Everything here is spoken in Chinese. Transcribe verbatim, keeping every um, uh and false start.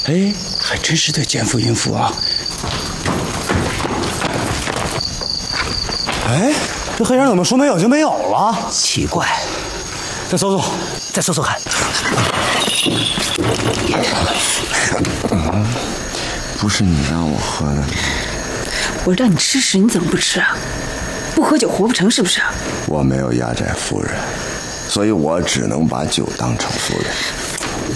哎，还真是对奸夫淫妇啊！ 哎，这黑人怎么说没有就没有了？ 奇怪， 再搜搜， 再搜搜看。 嗯，不是你让我喝的。 我让你吃屎，你怎么不吃啊？不喝酒活不成是不是？ 我没有压寨夫人，所以我只能把酒当成夫人。